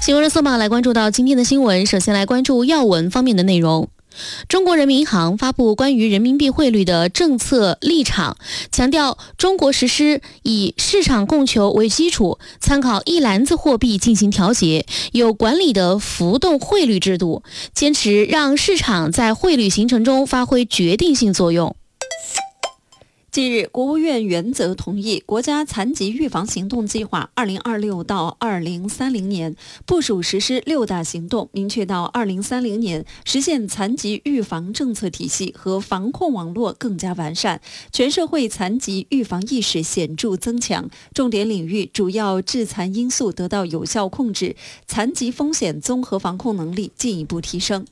新闻热搜榜来关注到今天的新闻，首先来关注要闻方面的内容。中国人民银行发布关于人民币汇率的政策立场，强调中国实施以市场供求为基础，参考一篮子货币进行调节，有管理的浮动汇率制度，坚持让市场在汇率形成中发挥决定性作用。 近日，国务院原则同意国家残疾预防行动计划2026到2030年，部署实施6大行动，明确到2030年实现残疾预防政策体系和防控网络更加完善，全社会残疾预防意识显著增强，重点领域主要致残因素得到有效控制，残疾风险综合防控能力进一步提升。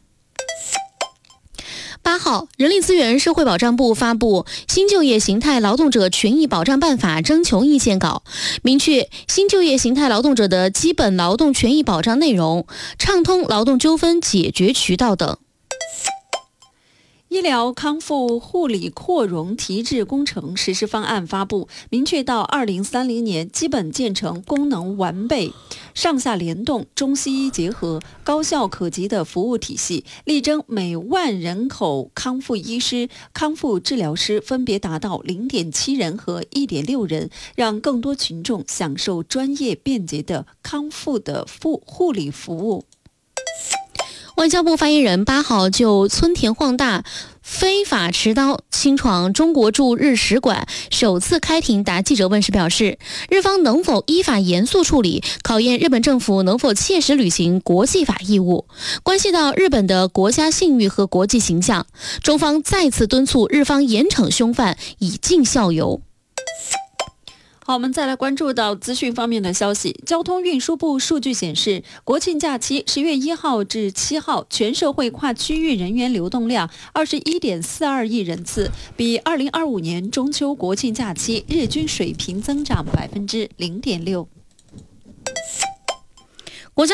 8号，人力资源社会保障部发布《新就业形态劳动者权益保障办法》征求意见稿，明确新就业形态劳动者的基本劳动权益保障内容，畅通劳动纠纷解决渠道等。 医疗康复护理扩容提质工程实施方案发布，明确到2030年基本建成功能完备、上下联动、中西医结合、高效可及的服务体系，力争每万人口康复医师、康复治疗师分别达到0.7人和1.6人，让更多群众享受专业便捷的康复的护理服务。 外交部发言人8号就村田晃大非法持刀侵闯中国驻日使馆首次开庭答记者问时表示，日方能否依法严肃处理，考验日本政府能否切实履行国际法义务，关系到日本的国家信誉和国际形象，中方再次敦促日方严惩凶犯，以儆效尤。 好，我们再来关注到资讯方面的消息。交通运输部数据显示，国庆假期10月1号至7号，全社会跨区域人员流动量21.42亿人次，比2025年中秋国庆假期日均水平增长0.6%。